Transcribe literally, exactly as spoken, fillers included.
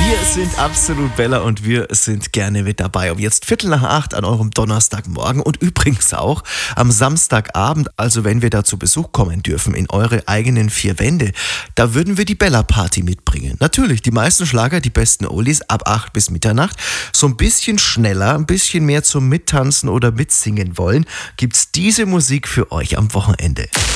Wir sind Absolut Bella und wir sind gerne mit dabei. Um jetzt Viertel nach acht an eurem Donnerstagmorgen und übrigens auch am Samstagabend, also wenn wir da zu Besuch kommen dürfen in eure eigenen vier Wände, da würden wir die Bella Party mitbringen. Natürlich, die meisten Schlager, die besten Oldies ab acht bis Mitternacht. So ein bisschen schneller, ein bisschen mehr zum Mittanzen oder Mitsingen wollen, gibt's diese Musik für euch am Wochenende.